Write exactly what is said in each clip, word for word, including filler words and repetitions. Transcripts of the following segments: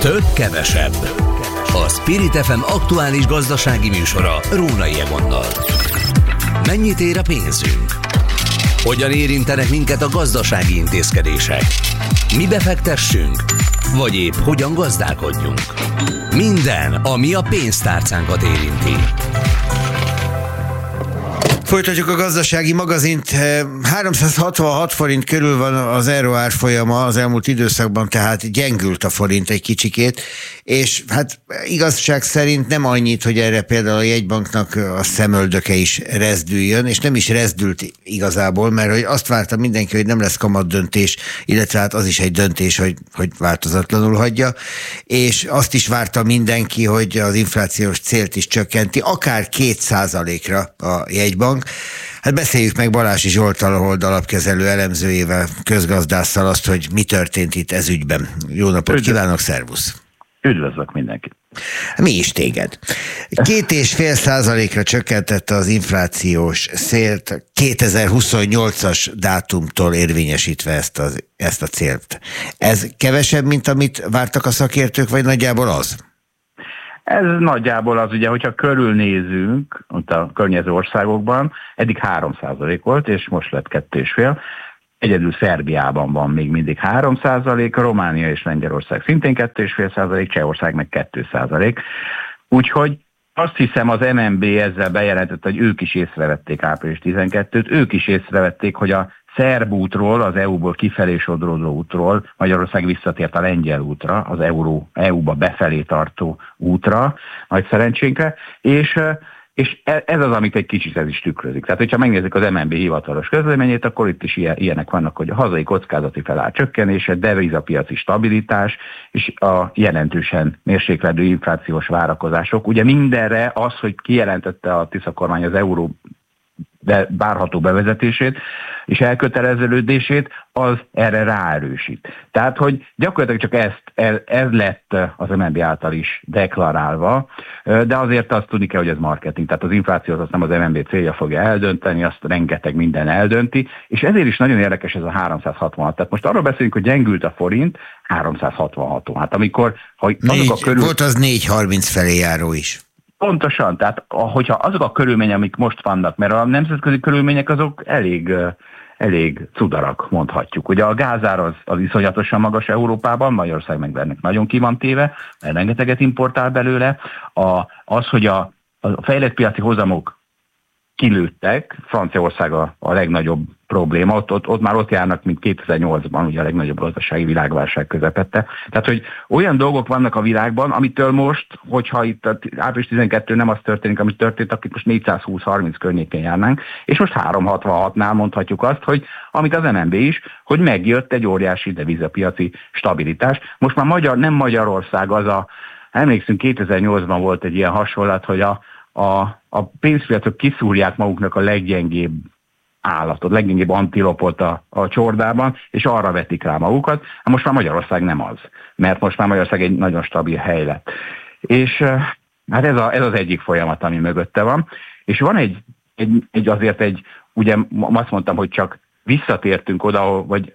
Több kevesebb. A Spirit ef em aktuális gazdasági műsora Rónai Egonnal. Mennyit ér a pénzünk? Hogyan érintenek minket a gazdasági intézkedések? Mi befektessünk? Vagy épp hogyan gazdálkodjunk? Minden, ami a pénztárcánkat érinti. Folytatjuk a gazdasági magazint. háromszázhatvanhat forint körül van az euró árfolyama az elmúlt időszakban, tehát gyengült a forint egy kicsikét, és hát igazság szerint nem annyit, hogy erre például a jegybanknak a szemöldöke is rezdüljön, és nem is rezdült igazából, mert hogy azt várta mindenki, hogy nem lesz kamat döntés, illetve hát az is egy döntés, hogy, hogy változatlanul hagyja, és azt is várta mindenki, hogy az inflációs célt is csökkenti, akár két százalékra a jegybank. Hát beszéljük meg Balási Zsolttal, a Hold alapkezelő elemzőjével, közgazdásszal azt, hogy mi történt itt ez ügyben. Jó napot Üdv. kívánok, szervusz! Üdvözlök mindenkit! Mi is téged. Két és fél százalékra csökkentette az inflációs célt, kétezer-huszonnyolcas dátumtól érvényesítve ezt, az, ezt a célt. Ez kevesebb, mint amit vártak a szakértők, vagy nagyjából az? Ez nagyjából az, ugye, hogyha körülnézünk ott a környező országokban, eddig három százalék volt, és most lett kettő és fél. Egyedül Szerbiában van még mindig három százalék, Románia és Lengyelország szintén kettő és fél százalék, Csehország meg kettő százalék. Úgyhogy azt hiszem az em en bé ezzel bejelentett, hogy ők is észrevették április tizenkettőt, ők is észrevették, hogy a szerb útról, az é u-ból kifelé sodródó útról Magyarország visszatért a lengyel útra, az euró, é u-ba befelé tartó útra, nagy szerencsénkre, és, és ez az, amit egy kicsit ez is tükrözik. Tehát, hogyha megnézzük az em en bé hivatalos közleményét, akkor itt is ilyenek vannak, hogy a hazai kockázati feláll csökkenése, devizapiaci stabilitás, és a jelentősen mérsékledő inflációs várakozások. Ugye mindenre az, hogy kijelentette a Tisza kormány az euró de várható bevezetését és elköteleződését, az erre ráerősít. Tehát, hogy gyakorlatilag csak ezt, ez, ez lett az em en bé által is deklarálva, de azért azt tudni kell, hogy ez marketing. Tehát az inflációt azt nem az em en bé célja fogja eldönteni, azt rengeteg minden eldönti, és ezért is nagyon érdekes ez a háromszázhatvanhat. Tehát most arról beszélünk, hogy gyengült a forint, háromszázhatvanhat. Hát amikor, hogy négy, azok a körül... Volt az négy harminc felé járó is. Pontosan, tehát hogyha azok a körülmények, amik most vannak, mert a nemzetközi körülmények azok elég, elég cudarak, mondhatjuk. Ugye a gázár az, az iszonyatosan magas Európában, Magyarország meg ennek nagyon ki van téve, mert rengeteget importál belőle. A, az, hogy a, a fejlett piaci hozamok kilőttek, Franciaország a, a legnagyobb probléma, ott, ott, ott már ott járnak, mint kétezer-nyolcban, ugye a legnagyobb gazdasági világválság közepette. Tehát, hogy olyan dolgok vannak a világban, amitől most, hogyha itt április tizenkettő nem az történik, amit történt, akkor most négyszázhúsz-harminc környékén járnánk, és most háromszázhatvanhatnál mondhatjuk azt, hogy amit az em en bé is, hogy megjött egy óriási devizapiaci stabilitás. Most már Magyar, nem Magyarország az a, emlékszünk, kétezer-nyolcban volt egy ilyen hasonlat, hogy a A, a pénzpiacok kiszúrják maguknak a leggyengébb állatot, leggyengébb antilopot a, a csordában, és arra vetik rá magukat. Hát most már Magyarország nem az, mert most már Magyarország egy nagyon stabil hely lett. És hát ez, a, ez az egyik folyamat, ami mögötte van. És van egy, egy, egy azért egy, ugye azt mondtam, hogy csak visszatértünk oda, vagy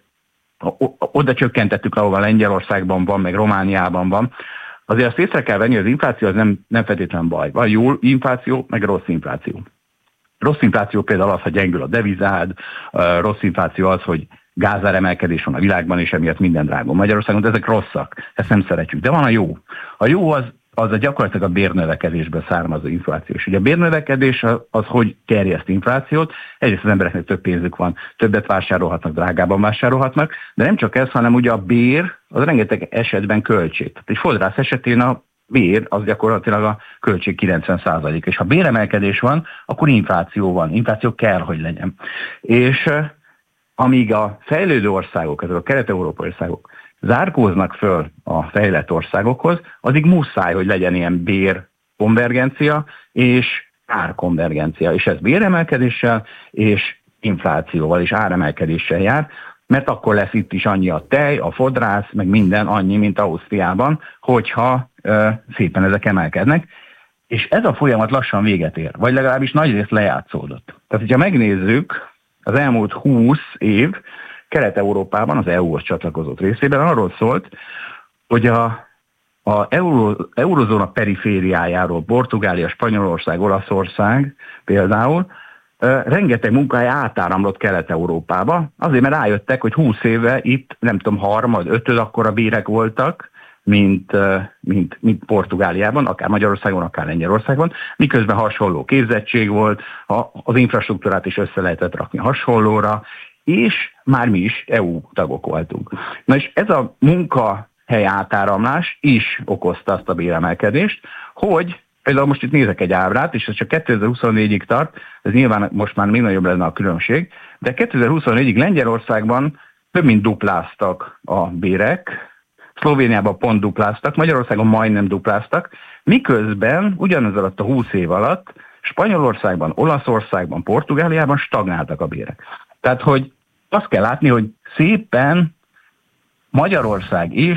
oda csökkentettük, ahol Lengyelországban van, meg Romániában van. Azért azt észre kell venni, hogy az infláció az nem, nem feltétlenül baj. Van jó infláció, meg rossz infláció. Rossz infláció például az, hogy gyengül a devizád, rossz infláció az, hogy gázáremelkedés van a világban, és emiatt minden drágul Magyarországon, de ezek rosszak, ezt nem szeretjük. De van a jó. A jó az, az a gyakorlatilag a bérnövekedésből származó infláció. És ugye a bérnövekedés az, az hogy terjeszt inflációt, egyrészt az embereknek több pénzük van, többet vásárolhatnak, drágában vásárolhatnak, de nem csak ez, hanem ugye a bér az rengeteg esetben költség. Tehát egy fodrász esetén a bér az gyakorlatilag a költség kilencven százalék, és ha béremelkedés van, akkor infláció van, infláció kell, hogy legyen. És amíg a fejlődő országok, ezek a kelet-európai országok zárkóznak föl a fejlett országokhoz, addig muszáj, hogy legyen ilyen bérkonvergencia és árkonvergencia. És ez béremelkedéssel és inflációval és áremelkedéssel jár, mert akkor lesz itt is annyi a tej, a fodrász, meg minden annyi, mint Ausztriában, hogyha ö, szépen ezek emelkednek. És ez a folyamat lassan véget ér, vagy legalábbis nagyrészt lejátszódott. Tehát, hogyha megnézzük az elmúlt húsz év, Kelet-Európában, az é u-hoz csatlakozott részében arról szólt, hogy a a euró, eurozóna perifériájáról, Portugália, Spanyolország, Olaszország például, rengeteg munkahely átáramlott Kelet-Európába, azért mert rájöttek, hogy húsz éve itt, nem tudom, harmad, ötöd akkora bérek voltak, mint, mint, mint Portugáliában, akár Magyarországon, akár Lengyelországban, miközben hasonló képzettség volt, az infrastruktúrát is össze lehetett rakni hasonlóra, és már mi is é u tagok voltunk. Na és ez a munkahely átáramlás is okozta azt a béremelkedést, hogy például most itt nézek egy ábrát, és ez csak kétezer-huszonnégyig tart, ez nyilván most már még nagyobb lenne a különbség, de kétezer-huszonnégyig Lengyelországban több mint dupláztak a bérek, Szlovéniában pont dupláztak, Magyarországon majdnem dupláztak, miközben ugyanaz alatt a húsz év alatt Spanyolországban, Olaszországban, Portugáliában stagnáltak a bérek. Tehát, hogy azt kell látni, hogy szépen Magyarország is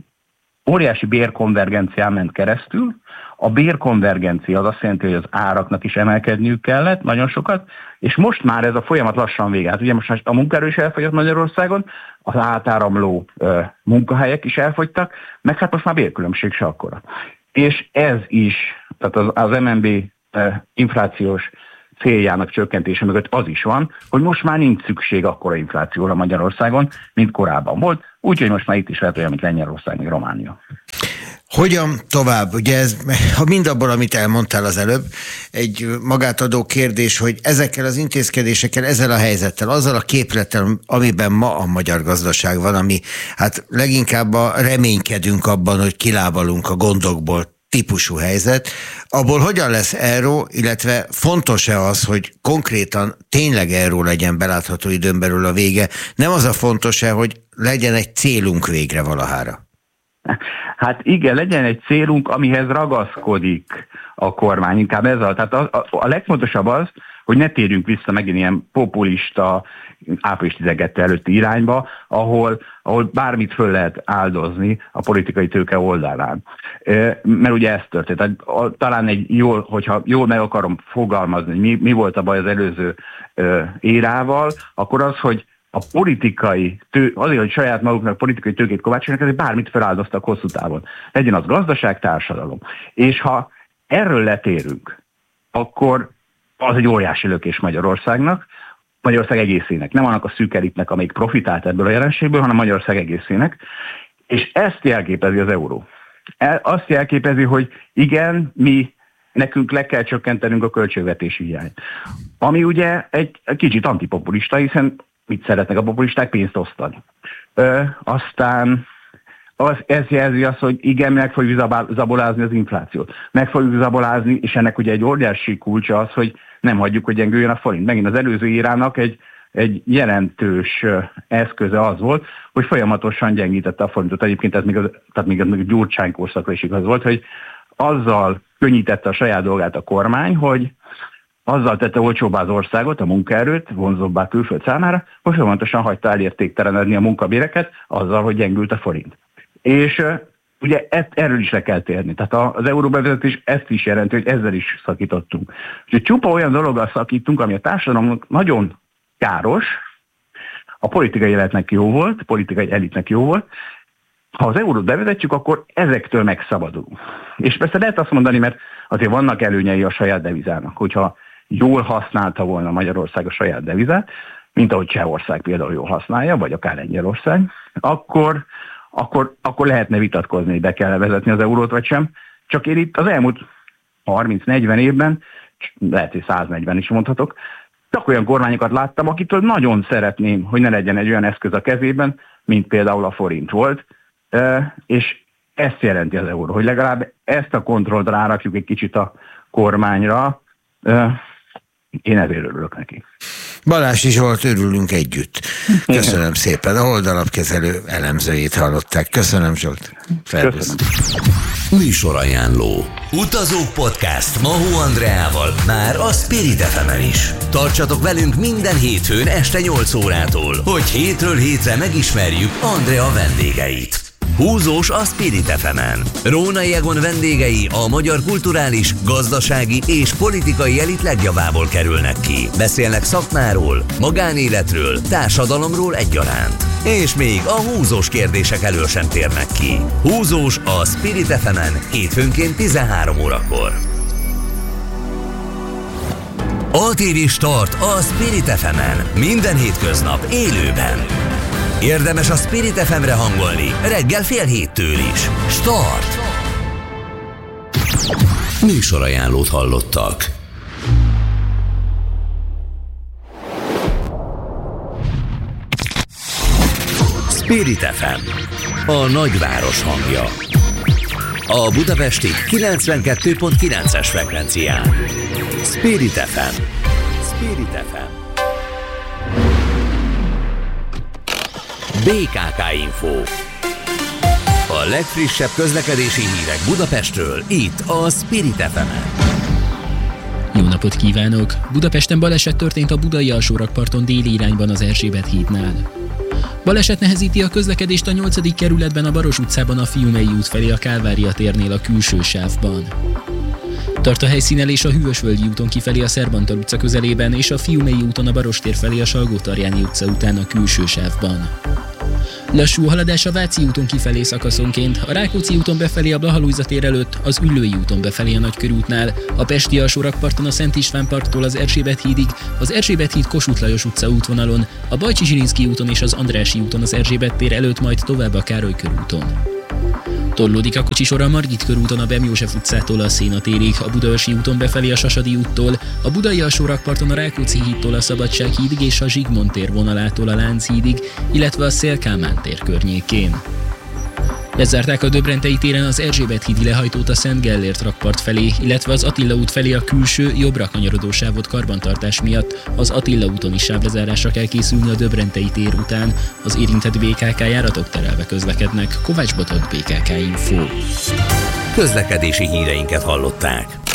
óriási bérkonvergencián ment keresztül. A bérkonvergencia az azt jelenti, hogy az áraknak is emelkedniük kellett nagyon sokat, és most már ez a folyamat lassan vége. Hát ugye most a munkaerő is elfogyott Magyarországon, az átáramló uh, munkahelyek is elfogytak, meg hát most már bérkülönbség se akkora. És ez is, tehát az, az em en bé uh, inflációs céljának csökkentése mögött az is van, hogy most már nincs szükség akkora inflációra Magyarországon, mint korábban volt, úgyhogy most már itt is lehet olyan, mint Lengyelország, meg Románia. Hogyan tovább? Ugye ez, ha mindabból, amit elmondtál az előbb, egy magát adó kérdés, hogy ezekkel az intézkedésekkel, ezzel a helyzettel, azzal a képlettel, amiben ma a magyar gazdaság van, ami hát leginkább a reménykedünk abban, hogy kilábalunk a gondokból típusú helyzet, abból hogyan lesz euró, illetve fontos-e az, hogy konkrétan tényleg euró legyen belátható időn belül a vége? Nem az a fontos-e, hogy legyen egy célunk végre valahára? Hát igen, legyen egy célunk, amihez ragaszkodik a kormány, inkább ez a, tehát a, a, a legfontosabb az, hogy ne térjünk vissza megint ilyen populista április tizenkettő előtti irányba, ahol, ahol bármit föl lehet áldozni a politikai tőke oldalán. Mert ugye ez történt. Tehát, talán egy jól, hogyha jól meg akarom fogalmazni, hogy mi, mi volt a baj az előző érával, akkor az, hogy a politikai tő, azért, hogy saját maguknak politikai tőkét kovácsoljanak, ezért bármit feláldoztak hosszú távon. Legyen az gazdaság, társadalom. És ha erről letérünk, akkor az egy óriási lökés Magyarországnak, Magyarország egészének. Nem annak a szűk elitnek, amelyik profitált ebből a jelenségből, hanem Magyarország egészének. És ezt jelképezi az euró. Azt jelképezi, hogy igen, mi nekünk le kell csökkentenünk a költségvetési hiányt. Ami ugye egy kicsit antipopulista, hiszen mit szeretnek a populisták? Pénzt osztani. Ö, aztán az, ez jelzi azt, hogy igen, meg fogjuk zabolázni az inflációt. Meg fogjuk zabolázni, és ennek ugye egy óriási kulcsa az, hogy nem hagyjuk, hogy gyengüljön a forint. Megint az előző érának egy, egy jelentős eszköze az volt, hogy folyamatosan gyengítette a forintot. Egyébként ez még, az, tehát még, még a Gyurcsány korszakra is igaz volt, hogy azzal könnyítette a saját dolgát a kormány, hogy azzal tette olcsóbbá az országot, a munkaerőt, vonzóbbá külföld számára, hogy folyamatosan hagyta elértéktelenedni a munkabéreket azzal, hogy gyengült a forint. És uh, ugye ezt, erről is le kell térni. Tehát az euróbevezetés ezt is jelenti, hogy ezzel is szakítottunk. Úgyhogy csupa olyan dologgal szakítunk, ami a társadalomnak nagyon káros, a politikai életnek jó volt, a politikai elitnek jó volt. Ha az eurót bevezetjük, akkor ezektől megszabadulunk. És persze lehet azt mondani, mert azért vannak előnyei a saját devizának, hogyha jól használta volna Magyarország a saját devizát, mint ahogy Csehország például jól használja, vagy akár Lengyelország, akkor, akkor, akkor lehetne vitatkozni, hogy be kell vezetni az eurót, vagy sem. Csak én itt az elmúlt harminc-negyven évben, lehet, hogy száznegyven is mondhatok, csak olyan kormányokat láttam, akitől nagyon szeretném, hogy ne legyen egy olyan eszköz a kezében, mint például a forint volt, és ezt jelenti az euró, hogy legalább ezt a kontrollt rárakjuk egy kicsit a kormányra. Én ezért örülök neki. Balási Zsolt, örülünk együtt. Köszönöm szépen. A Holdalapkezelő elemzőjét hallották. Köszönöm, Zsolt. Felbusz. Műsorajánló. Utazók podcast Mahó Andreával már a Spirit ef emen is. Tartsatok velünk minden hétfőn este nyolc órától, hogy hétről hétre megismerjük Andrea vendégeit. Húzós a Spirit ef emen. Rónai Egon vendégei a magyar kulturális, gazdasági és politikai elit legjavából kerülnek ki. Beszélnek szakmáról, magánéletről, társadalomról egyaránt. És még a húzós kérdések elől sem térnek ki. Húzós a Spirit ef emen hétfőnként tizenhárom órakor. á té vé Start a Spirit ef emen. Minden hétköznap élőben. Érdemes a Spirit ef emre hangolni reggel fél héttől is. Start! Műsorajánlót hallottak. Spirit ef em, a nagyváros hangja. A budapesti kilencvenkettő pont kilences frekvencián. Spirit ef em. Spirit ef em. bé ká ká Info. A legfrissebb közlekedési hírek Budapestről, itt a Spirit ef emen. Jó napot kívánok! Budapesten baleset történt a Budai alsórakparton déli irányban az Erzsébet hídnál. Baleset nehezíti a közlekedést a nyolcadik kerületben a Baros utcában a Fiumei út felé a Kálvária térnél a külső sávban. Tart a helyszínelés a Hűvösvölgyi úton kifelé a Szerbantal utca közelében és a Fiumei úton a Barostér felé a Salgótarjáni utca után a külső sávban. Lassú haladás a Váci úton kifelé szakaszonként, a Rákóczi úton befelé a Blaha Lujza tér előtt, az Üllői úton befelé a Nagykörútnál, a Pesti alsórakparton a Szent István parktól az Erzsébet hídig, az Erzsébet híd Kossuth Lajos utca útvonalon, a Bajcsi Zsilinszky úton és az Andrássy úton az Erzsébet tér előtt, majd tovább a Károly körúton. Torlódik a kocsisor a Margit körúton a Bem József utcától a Széna térig, a Budaörsi úton befelé a Sasadi úttól, a Budai alsórakparton a Rákóczi hídtól a Szabadság hídig és a Zsigmond tér vonalától a Lánchídig, illetve a Széll Kálmán tér környékén. Lezárták a Döbrentei téren az Erzsébet hídi lehajtót a Szent Gellért rakpart felé, illetve az Attila út felé a külső, jobbra kanyarodó sávot karbantartás miatt. Az Attila úton is sávlezárásra kell készülni a Döbrentei tér után. Az érintett bé ká ká járatok terelve közlekednek. Kovács Botond, bé ká ká Info. Közlekedési híreinket hallották.